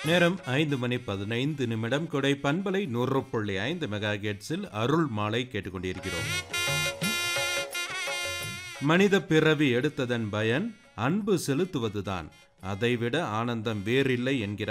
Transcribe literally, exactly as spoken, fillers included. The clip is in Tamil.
நேரம் ஐந்து மணி பதினைந்து நிமிடம். கொடை பண்பலை நூறு புள்ளி ஐந்து மெகா ஹெர்ட்ஸில் அருள் மாலை கேட்டுக்கொண்டிருக்கிறோம். மனித பிறவி எடுத்ததன் பயன் அன்பு செலுத்துவதுதான். அதைவிட ஆனந்தம் வேறில்லை என்கிறார்